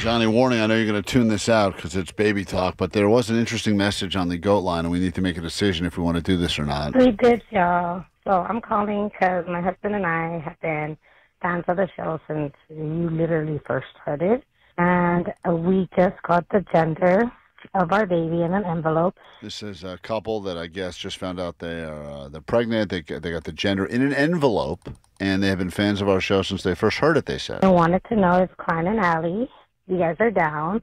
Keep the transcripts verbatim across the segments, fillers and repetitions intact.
Johnny, warning, I know you're going to tune this out because it's baby talk, but there was an interesting message on the GOAT line, and we need to make a decision if we want to do this or not. We did, y'all. So I'm calling because my husband and I have been fans of the show since you literally first heard it. And we just got the gender of our baby in an envelope. This is a couple that I guess just found out they are uh, they're pregnant. They, they got the gender in an envelope, and they have been fans of our show since they first heard it, they said. I wanted to know if Klein and Allie, you guys are down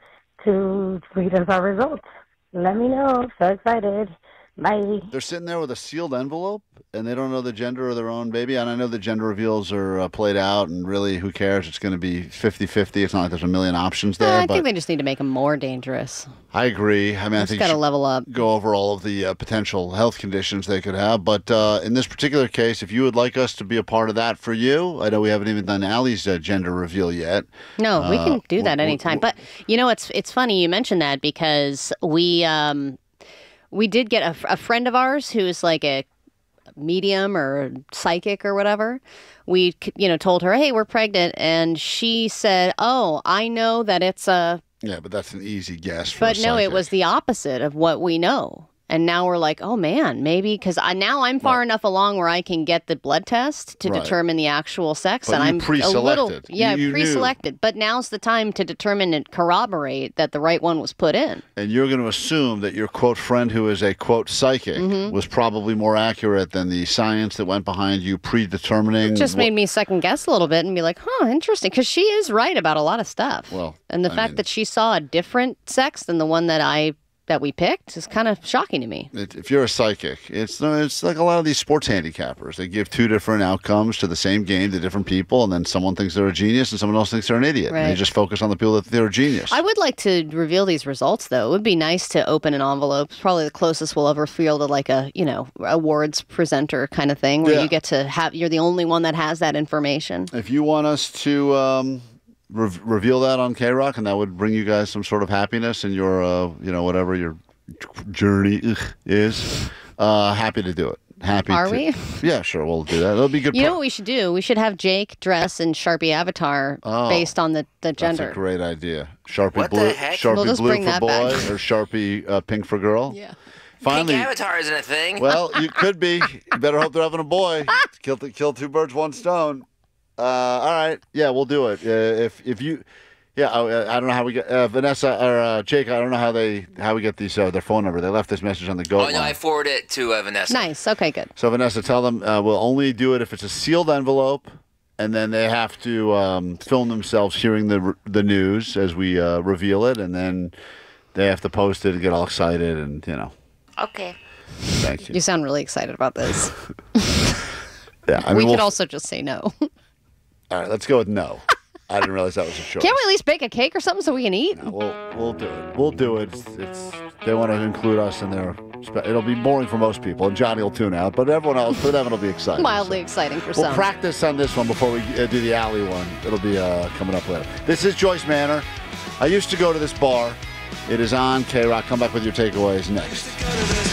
to read us our results. Let me know. So excited. Bye. They're sitting there with a sealed envelope, and they don't know the gender of their own baby. And I know the gender reveals are uh, played out, and really, who cares? It's going to be fifty-fifty. It's not like there's a million options there. Uh, I but think they just need to make them more dangerous. I agree. I mean, I Just think got to you should level up. go over all of the uh, potential health conditions they could have. But uh, in this particular case, if you would like us to be a part of that for you, I know we haven't even done Allie's uh, gender reveal yet. No, we Uh, can do that w- anytime. w- But you know, it's it's funny you mentioned that because we um, we did get a, a friend of ours who is like a medium or psychic or whatever. We you know told her, hey, we're pregnant, and she said, oh, I know that it's a. Yeah, but that's an easy guess. For But a no, it psychic. was the opposite of what we know. And now we're like, oh man, maybe because I now I'm far Right. enough along where I can get the blood test to Right. determine the actual sex, But and you I'm a little pre-selected. yeah You- you knew. pre-selected. But now's the time to determine and corroborate that the right one was put in. And you're going to assume that your quote friend, who is a quote psychic, Mm-hmm. was probably more accurate than the science that went behind you predetermining. Just what- made me second guess a little bit and be like, huh, interesting, because she is right about a lot of stuff. Well, and the I fact mean- that she saw a different sex than the one that I that we picked is kind of shocking to me. It- If you're a psychic, it's it's like a lot of these sports handicappers. They give two different outcomes to the same game to different people, and then someone thinks they're a genius and someone else thinks they're an idiot. And they Right. just focus on the people that they're a genius. I would like to reveal these results, though. It would be nice to open an envelope. It's probably the closest we'll ever feel to like a, you know, awards presenter kind of thing where Yeah. you get to have, you're the only one that has that information. If you want us to um, re- reveal that on K-Rock, and that would bring you guys some sort of happiness in your, uh, you know, whatever your journey ugh, is, uh, happy to do it. Happy Are to. we? Yeah, sure, we'll do that. It'll be good. You pro- know what we should do? We should have Jake dress in Sharpie avatar Oh, based on the, the That's gender. a great idea. Sharpie What the blue, heck? Sharpie We'll just blue bring for that boy, back. or Sharpie uh, pink for girl. Yeah. Finally, Pink Avatar isn't a thing. well, you could be. You better hope they're having a boy. Kill kill two birds, one stone. Uh, all right, yeah, we'll do it. Uh, if if you, yeah, I, I don't know how we get uh, Vanessa or uh, Jake. I don't know how they how we get these uh, their phone number. They left this message on the GOAT oh, no, line. I forwarded it to uh, Vanessa. Nice. Okay, good. So Vanessa, tell them uh, we'll only do it if it's a sealed envelope, and then they have to um, film themselves hearing the the news as we uh, reveal it, and then they have to post it and get all excited, and you know. Okay. Thank you. You sound really excited about this. Yeah, I mean, we we'll, could also just say no. all right. Let's go with no. I didn't realize that was a choice. Can't we at least bake a cake or something so we can eat? No, we'll we'll do it. We'll do it. It's, it's they want to include us in their. spe- It'll be boring for most people, and Johnny will tune out. But everyone else, for them, it'll be exciting. Mildly so. exciting for We'll some. practice on this one before we uh, do the alley one. It'll be uh, coming up later. This is Joyce Manor. I used to go to this bar. It is on K-Rock. Come back with your takeaways next.